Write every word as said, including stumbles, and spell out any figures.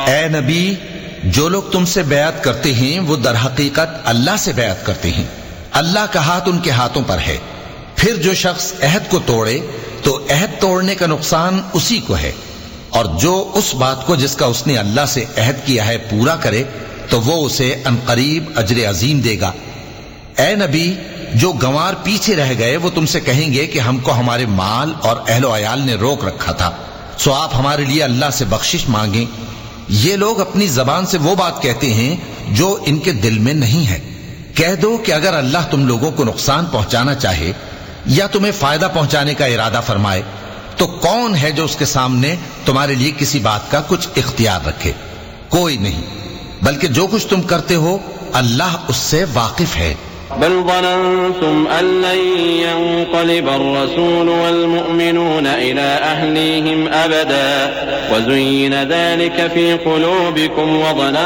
اے نبی، جو لوگ تم سے بیعت کرتے ہیں وہ در حقیقت اللہ سے بیعت کرتے ہیں، اللہ کا ہاتھ ان کے ہاتھوں پر ہے۔ پھر جو شخص عہد کو توڑے تو عہد توڑنے کا نقصان اسی کو ہے، اور جو اس بات کو جس کا اس نے اللہ سے عہد کیا ہے پورا کرے تو وہ اسے عنقریب اجر عظیم دے گا۔ اے نبی، جو گنوار پیچھے رہ گئے وہ تم سے کہیں گے کہ ہم کو ہمارے مال اور اہل و عیال نے روک رکھا تھا، سو آپ ہمارے لیے اللہ سے بخشش مانگیں۔ یہ لوگ اپنی زبان سے وہ بات کہتے ہیں جو ان کے دل میں نہیں ہے۔ کہہ دو کہ اگر اللہ تم لوگوں کو نقصان پہنچانا چاہے یا تمہیں فائدہ پہنچانے کا ارادہ فرمائے تو کون ہے جو اس کے سامنے تمہارے لیے کسی بات کا کچھ اختیار رکھے؟ کوئی نہیں، بلکہ جو کچھ تم کرتے ہو اللہ اس سے واقف ہے۔ بل ظننتم أن لن ينقلب الرسول والمؤمنون إلى أهليهم أبدا وزين ذلك في قلوبكم وظننتم